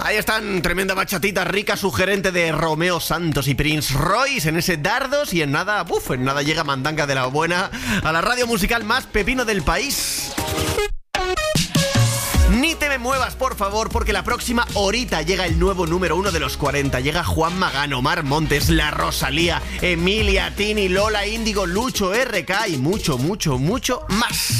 Ahí están, tremenda bachatita rica, sugerente de Romeo Santos y Prince Royce en ese Dardos. Y en nada llega Mandanga de la Buena a la radio musical más pepino del país. Ni te me muevas, por favor, porque la próxima horita llega el nuevo número 1 de los 40. Llega Juan Magán, Omar Montes, La Rosalía, Emilia, Tini, Lola Índigo, Lucho, RK y mucho, mucho, mucho más.